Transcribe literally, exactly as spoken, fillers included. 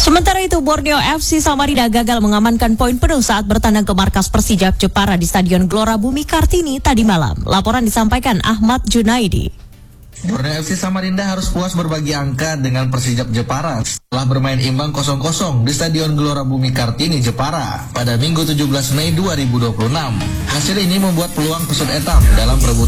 Sementara itu, Borneo F C Samarinda gagal mengamankan poin penuh saat bertandang ke markas Persijap Jepara di Stadion Gelora Bumi Kartini tadi malam. Laporan disampaikan Ahmad Junaidi. Borneo F C Samarinda harus puas berbagi angka dengan Persijap Jepara setelah bermain imbang kosong kosong di Stadion Gelora Bumi Kartini Jepara pada Minggu tujuh belas Mei dua ribu dua puluh enam. Hasil ini membuat peluang Pesut Etam dalam perebutan